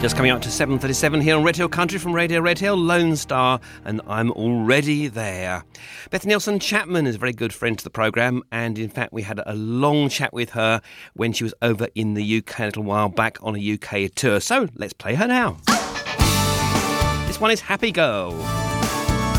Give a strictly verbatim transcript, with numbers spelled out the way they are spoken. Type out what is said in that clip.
Just coming up to seven thirty-seven here on Red Hill Country from Radio Red Hill, Lone Star, and I'm already there. Beth Nielsen Chapman is a very good friend to the programme, and in fact we had a long chat with her when she was over in the U K a little while back on a U K tour. So let's play her now. This one is Happy Girl.